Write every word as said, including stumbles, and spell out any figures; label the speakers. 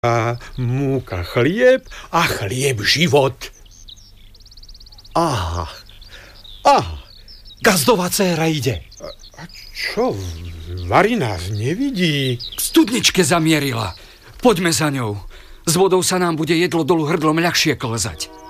Speaker 1: A múka chlieb a chlieb život. Aha, aha, gazdová dcéra ide. A, a čo, Vary nás nevidí?
Speaker 2: K studničke zamierila. Poďme za ňou. S vodou sa nám bude jedlo dolu hrdlom ľahšie klzať.